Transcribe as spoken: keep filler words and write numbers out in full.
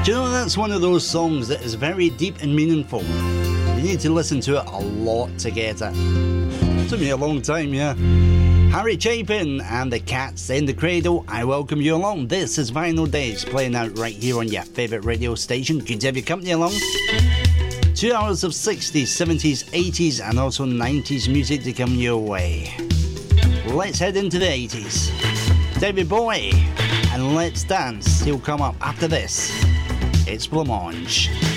Do you know that's one of those songs that is very deep and meaningful? You need to listen to it a lot to get it. Took me a long time, yeah. Harry Chapin and the Cats in the Cradle, I welcome you along. This is Vinyl Days, playing out right here on your favourite radio station. Good to have your company along. Two hours of sixties, seventies, eighties and also nineties music to come your way. Let's head into the eighties. David Bowie and Let's Dance. He'll come up after this. It's Blancmange.